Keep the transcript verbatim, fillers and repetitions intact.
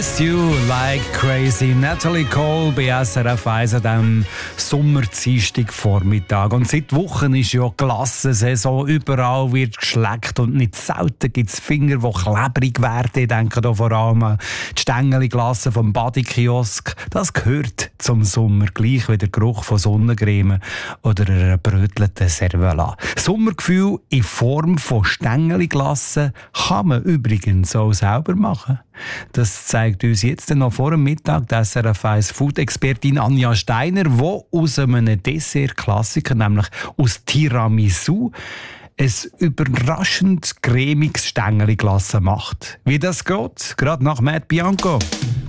Missed You Like Crazy. Natalie Cole bei S R F eins an diesem Sommerdienstag-Vormittag. Und seit Wochen ist ja Glassensaison. Überall wird geschleckt und nicht selten gibt es Finger, die klebrig werden. Ich denke da vor allem an die Stängeli-Glasse vom Badi-Kiosk. Das gehört zum Sommer, gleich wie der Geruch von Sonnencreme oder einer brötelten Cervela. Sommergefühl in Form von Stängeli-Glasse kann man übrigens auch selber machen. Das zeigt uns jetzt noch vor dem Mittag die S R F eins Food-Expertin Anja Steiner, die aus einem Dessert-Klassiker, nämlich aus Tiramisu, ein überraschend cremiges Stängeli-Glasse macht. Wie das geht, gerade nach Matt Bianco.